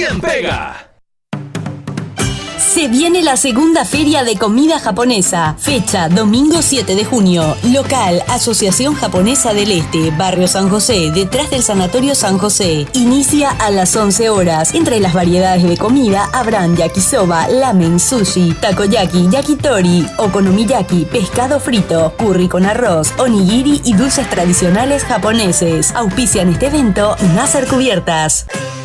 ¿Quién pega? Se viene la segunda feria de comida japonesa. Fecha, domingo 7 de junio. Local, Asociación Japonesa del Este, Barrio San José, detrás del Sanatorio San José. Inicia a las 11 horas. Entre las variedades de comida habrán yakisoba, ramen, sushi, takoyaki, yakitori, okonomiyaki, pescado frito, curry con arroz, onigiri y dulces tradicionales japoneses. Auspician este evento Nasser Cubiertas.